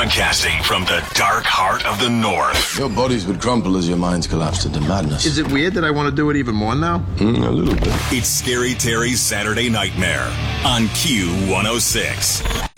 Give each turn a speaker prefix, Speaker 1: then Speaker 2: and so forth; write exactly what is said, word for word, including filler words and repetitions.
Speaker 1: Broadcasting from the dark heart of the North.
Speaker 2: Your bodies would crumple as your minds collapsed into madness.
Speaker 3: Is it weird that I want to do it even more now?
Speaker 2: Mm, a little bit.
Speaker 1: It's Scary Terry's Saturday Nightmare on Q one oh six.